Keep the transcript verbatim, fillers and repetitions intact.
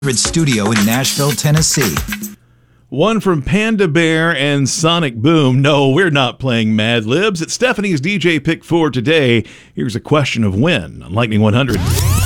Studio in Nashville, Tennessee. One from Panda Bear and Sonic Boom. No, we're not playing Mad Libs. It's Stephanie's D J pick for today. Here's a question of when on Lightning one hundred.